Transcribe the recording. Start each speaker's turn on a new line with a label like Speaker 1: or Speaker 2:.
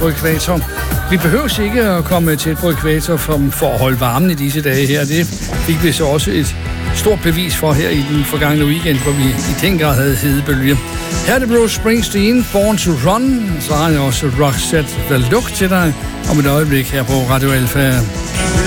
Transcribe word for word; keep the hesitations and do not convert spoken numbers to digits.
Speaker 1: på ækvator. Vi behøver ikke at komme tæt på ækvator for, for at holde varmen i disse dage her. Det fik vi så også et stort bevis for her i den forgangne weekend, hvor vi i den grad havde hedebølge. Her er det Bruce Springsteen, Born to Run. Så har jeg også Roxette The Look til dig om et øjeblik her på Radio Alfa.